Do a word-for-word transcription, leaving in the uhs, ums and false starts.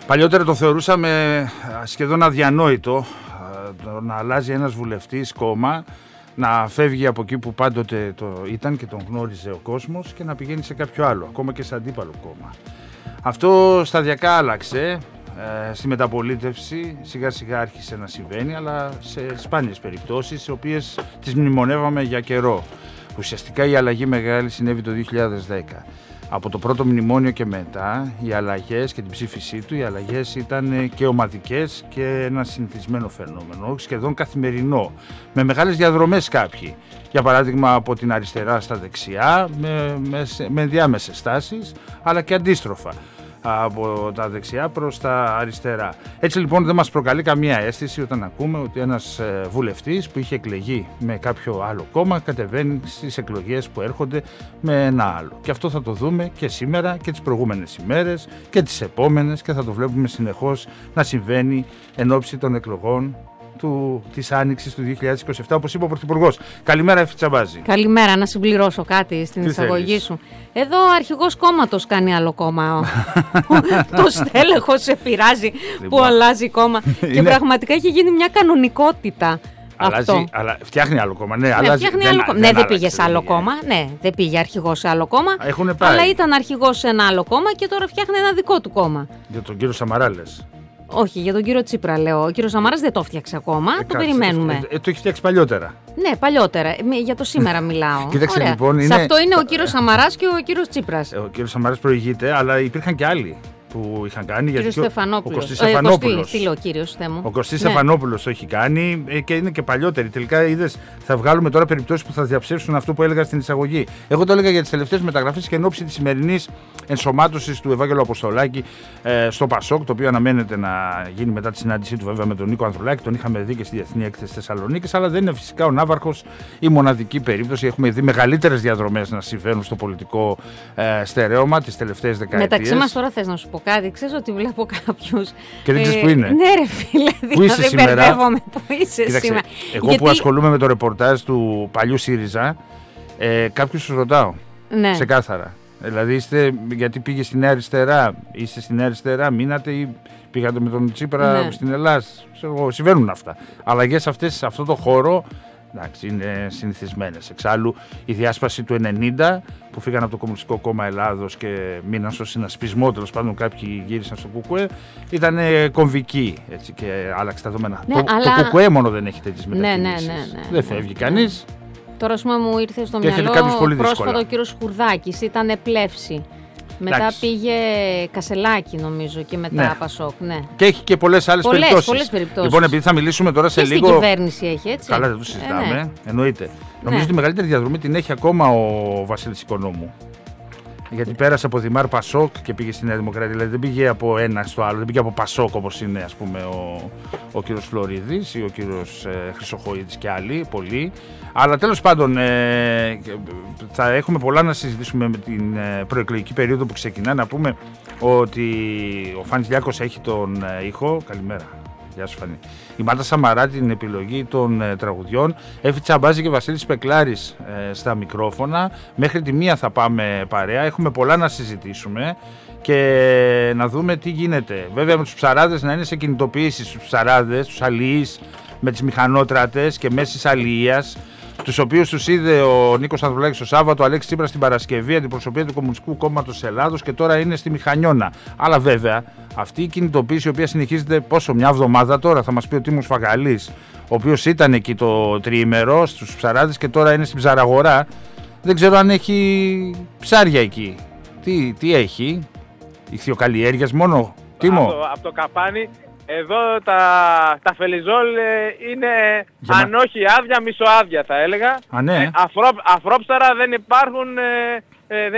Παλιότερα το θεωρούσαμε σχεδόν αδιανόητο το να αλλάζει ένας βουλευτής κόμμα, να φεύγει από εκεί που πάντοτε το ήταν και τον γνώριζε ο κόσμος και να πηγαίνει σε κάποιο άλλο, ακόμα και σε αντίπαλο κόμμα. Αυτό σταδιακά άλλαξε. Ε, στη μεταπολίτευση σιγά σιγά άρχισε να συμβαίνει, αλλά σε σπάνιες περιπτώσεις, οι οποίες τις μνημονεύαμε για καιρό. Ουσιαστικά η αλλαγή μεγάλη συνέβη το δύο χιλιάδες δέκα. Από το πρώτο μνημόνιο και μετά, οι αλλαγές και την ψήφισή του, οι αλλαγές ήταν και ομαδικές και ένα συνηθισμένο φαινόμενο, σχεδόν καθημερινό, με μεγάλες διαδρομές κάποιοι. Για παράδειγμα, από την αριστερά στα δεξιά, με, με, με διάμεσες στάσεις, αλλά και αντίστροφα, από τα δεξιά προς τα αριστερά. Έτσι λοιπόν δεν μας προκαλεί καμία αίσθηση όταν ακούμε ότι ένας βουλευτής που είχε εκλεγεί με κάποιο άλλο κόμμα κατεβαίνει στις εκλογές που έρχονται με ένα άλλο. Και αυτό θα το δούμε και σήμερα και τις προηγούμενες ημέρες και τις επόμενες και θα το βλέπουμε συνεχώς να συμβαίνει εν ώψη των εκλογών του, της Άνοιξης του δύο χιλιάδες είκοσι επτά, όπως είπε ο Πρωθυπουργός. Καλημέρα, Εύη Τσαμπάζη. Καλημέρα, να συμπληρώσω κάτι στην Τι εισαγωγή θέλεις? σου. Εδώ ο αρχηγός κόμματος κάνει άλλο κόμμα. Το στέλεχος σε πειράζει Λοιπόν. που αλλάζει κόμμα. Και Είναι... πραγματικά έχει γίνει μια κανονικότητα. Αλλάζει, αυτό. Αλλά φτιάχνει άλλο κόμμα. Ναι, Ναι, αλλάζει, φτιάχνει δεν, άλλο κόμμα. δεν Ναι, δεν άλλαξε, πήγε σε άλλο πήγε. κόμμα. Ναι, δεν πήγε αρχηγός σε άλλο κόμμα. Έχουνε πάει. Αλλά ήταν αρχηγός σε ένα άλλο κόμμα και τώρα φτιάχνει ένα δικό του κόμμα. Για τον κύριο Σαμαρά λες? Όχι, για τον κύριο Τσίπρα λέω. Ο κύριος Σαμαράς δεν το φτιάξε ακόμα. Ε, το κάτσε, περιμένουμε. Ε, ε, το έχει φτιάξει παλιότερα. Ναι, παλιότερα. Ε, Για το σήμερα μιλάω. Κοίταξε, Ωραία. λοιπόν, είναι- Σε αυτό είναι ο κύριος Σαμαράς και ο κύριος Τσίπρας. Ε, Ο κύριος Σαμαράς προηγείται, αλλά υπήρχαν και άλλοι που είχαν κάνει. Κύριος και ο- Ο Στεφανόπουλος. Κωστής Ε, Στεφανόπουλος. Κωστή, τι λέω, κύριος, Θεέ μου. Ο Κωστής Ναι. Στεφανόπουλος το έχει κάνει ε, και είναι και παλιότεροι. Τελικά είδες, θα βγάλουμε τώρα περιπτώσεις που θα διαψεύσουν αυτό που έλεγα στην εισαγωγή. Εγώ το έλεγα για τις τελευταίες μεταγραφές και εν ώψη της σημερινής ενσωμάτωσης του Ευάγγελου Αποστολάκη ε, στο ΠΑΣΟΚ, το οποίο αναμένεται να γίνει μετά τη συνάντησή του βέβαια με τον Νίκο Ανδρουλάκη. Τον είχαμε δει και στη Διεθνή Έκθεση Θεσσαλονίκης, αλλά δεν είναι φυσικά ο ναύαρχος η μοναδική περίπτωση. Έχουμε δει μεγαλύτερες διαδρομές να συμβαίνουν στο πολιτικό ε, στερέωμα τις τελευταίες δεκαετίες. Μεταξύ μας τώρα θες να σου πω κάτι. Ξέρεις ότι βλέπω κάποιους. Και δεν ξέρεις που είναι. Ναι, ρε φίλε, Πού είσαι δηλαδή σήμερα? μπερδεύομαι. Πού είσαι Κοίταξε, σήμερα? εγώ Γιατί- που ασχολούμαι με το ρεπορτάζ του παλιού ΣΥΡΙΖΑ, ε, κάποιους τους ρωτάω. Ναι. Ξεκάθαρα. Δηλαδή, είστε, γιατί πήγε στη Νέα Αριστερά, είστε στη Νέα Αριστερά, μείνατε ή πήγατε με τον Τσίπρα Ναι. στην Ελλάδα. Ξέρω εγώ, συμβαίνουν αυτά. Αλλαγές αυτές σε αυτό το χώρο, εντάξει, είναι συνηθισμένες. Εξάλλου, η διάσπαση του ενενήντα που φύγαν από το Κομμουνιστικό Κόμμα Ελλάδος και μείναν στο συνασπισμό, τέλος πάντων κάποιοι γύρισαν στο ΚΚΕ, ήταν ε, κομβική έτσι, και άλλαξε τα δεδομένα. Ναι, το, αλλά- το ΚΚΕ μόνο δεν έχει τέτοιες Ναι, ναι, μετακινήσεις. ναι, ναι, Δεν ναι. φεύγει κανείς. Τώρα, ας πούμε, μου ήρθε στο Και έρχεται μυαλό κάποιος πολύ πρόσφατα δύσκολα. ο κύριος Χουρδάκης. Ήταν πλεύση. Μετά Εντάξει. πήγε Κασελάκη, νομίζω, και μετά Ναι. Πασόκ. Ναι. Και έχει και πολλές άλλες Πολλές, περιπτώσεις. πολλές περιπτώσεις. Λοιπόν, επειδή θα μιλήσουμε τώρα σε Και λίγο. στην κυβέρνηση έχει, έτσι. Καλά, δεν το συζητάμε. Ε, ναι. Εννοείται. Νομίζω Ναι. ότι η μεγαλύτερη διαδρομή την έχει ακόμα ο Βασίλης Οικονόμου. Γιατί πέρασε από Δημάρ Πασόκ και πήγε στη Νέα Δημοκρατία. Δηλαδή δεν πήγε από ένα στο άλλο, δεν πήγε από Πασόκ όπως είναι ας πούμε ο, ο κύριος Φλωρίδης ή ο κύριος ε, Χρυσοχοΐδης και άλλοι, πολλοί. Αλλά τέλος πάντων ε, θα έχουμε πολλά να συζητήσουμε με την ε, προεκλογική περίοδο που ξεκινά. Να πούμε ότι ο Φάνης Λιάκος έχει τον ε, ήχο. Καλημέρα. Γεια σου Φανή. Η Μάρτα Σαμαρά την επιλογή των ε, τραγουδιών. Εύη Τσαμπάζη και Βασίλης Πεκλάρης ε, στα μικρόφωνα. Μέχρι τη μία θα πάμε παρέα. Έχουμε πολλά να συζητήσουμε και να δούμε τι γίνεται. Βέβαια με τους ψαράδες να είναι σε κινητοποίηση, στους ψαράδες, τους αλληλείς με τις μηχανότρατες και μέσης αλληλείας, τους οποίους τους είδε ο Νίκος Ανδρουλάκης το Σάββατο, ο Αλέξης Τσίπρας στην Παρασκευή, αντιπροσωπεία του Κομμουνιστικού Κόμματος Ελλάδος και τώρα είναι στη Μηχανιώνα. Αλλά βέβαια αυτή η κινητοποίηση, η οποία συνεχίζεται πόσο, μια εβδομάδα τώρα, θα μας πει ο Τίμος Φαγαλής, ο οποίος ήταν εκεί το τριήμερο στους ψαράδες και τώρα είναι στην ψαραγορά. Δεν ξέρω αν έχει ψάρια εκεί. Τι, τι έχει, ηχθειοκαλλιέργειας μόνο, Τίμο? Από, από το καπάνι. Εδώ τα, τα φελιζόλ ε, είναι Για αν μα- όχι άδεια, μισοάδεια θα έλεγα. Α, ναι. Ε, αφρό, αφρόψαρα δεν υπάρχουν, ε, ε, δεν